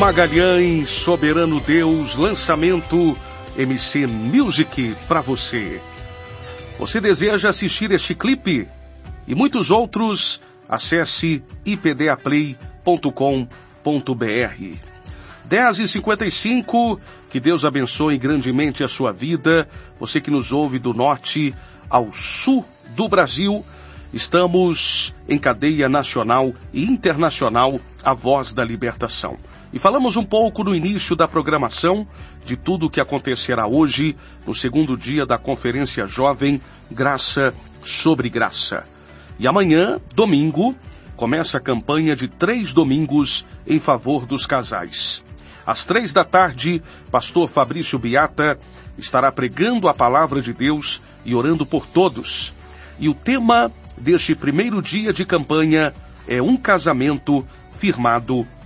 Magalhães, Soberano Deus, lançamento MC Music para você. Você deseja assistir este clipe e muitos outros? Acesse ipdaplay.com.br. 10h55, que Deus abençoe grandemente a sua vida. Você que nos ouve do norte ao sul do Brasil, estamos em cadeia nacional e internacional, a Voz da Libertação. E falamos um pouco no início da programação de tudo o que acontecerá hoje, no segundo dia da Conferência Jovem Graça sobre Graça. E amanhã, domingo, começa a campanha de 3 domingos em favor dos casais. Às 15h, pastor Fabrício Beata estará pregando a palavra de Deus e orando por todos. E o tema deste primeiro dia de campanha é um casamento firmado